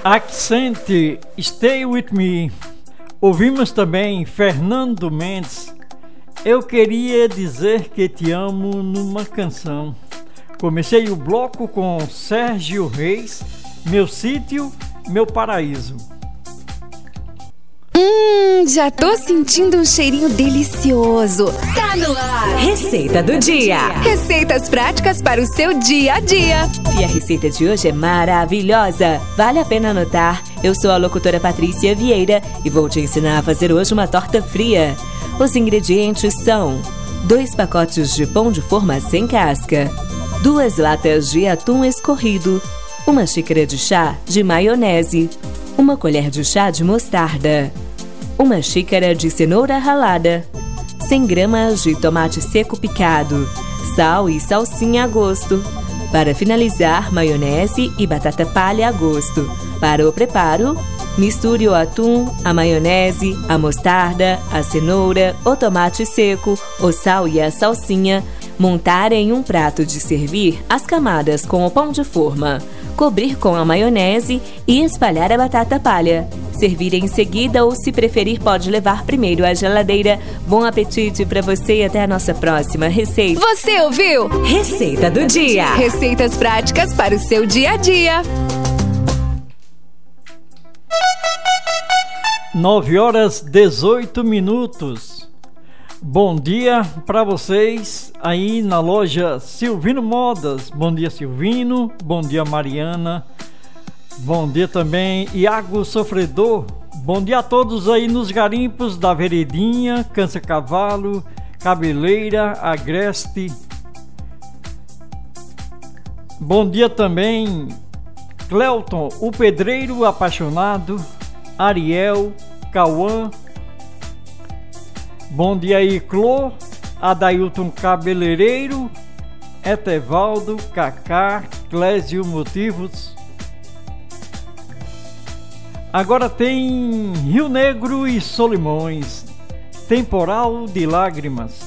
Accent, Stay With Me. Ouvimos também Fernando Mendes, Eu Queria Dizer Que Te Amo, numa canção. Comecei o bloco com Sérgio Reis, Meu Sítio, Meu Paraíso. Já tô sentindo um cheirinho delicioso. Tá no ar. Receita do dia. Receitas práticas para o seu dia a dia. E a receita de hoje é maravilhosa. Vale a pena anotar. Eu sou a locutora Patrícia Vieira e vou te ensinar a fazer hoje uma torta fria. Os ingredientes são 2 pacotes de pão de forma sem casca, 2 latas de atum escorrido, 1 xícara de chá de maionese, 1 colher de chá de mostarda, 1 xícara de cenoura ralada, 100 gramas de tomate seco picado, sal e salsinha a gosto. Para finalizar, maionese e batata palha a gosto. Para o preparo, misture o atum, a maionese, a mostarda, a cenoura, o tomate seco, o sal e a salsinha. Montar em um prato de servir as camadas com o pão de forma. Cobrir com a maionese e espalhar a batata palha. Servir em seguida ou, se preferir, pode levar primeiro à geladeira. Bom apetite para você e até a nossa próxima receita. Você ouviu? Receita do dia. Receitas práticas para o seu dia a dia. 9h18. Bom dia para vocês aí na loja Silvino Modas. Bom dia, Silvino. Bom dia, Mariana. Bom dia também, Iago Sofredor. Bom dia a todos aí nos garimpos da Veredinha, Cansa Cavalo, Cabeleira, Agreste. Bom dia também, Cleuton, o pedreiro apaixonado, Ariel, Cauã. Bom dia aí, Clô, Adailton Cabeleireiro, Etevaldo, Cacá, Clésio Motivos. Agora tem Rio Negro e Solimões, Temporal de Lágrimas.